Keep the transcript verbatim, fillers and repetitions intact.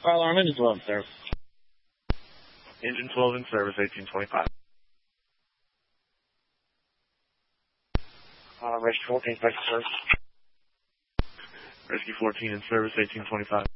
Fire alarm, engine twelve in service. Engine twelve in service, eighteen twenty-five. Uh, Rescue fourteen, special service. Rescue fourteen in service, eighteen twenty-five.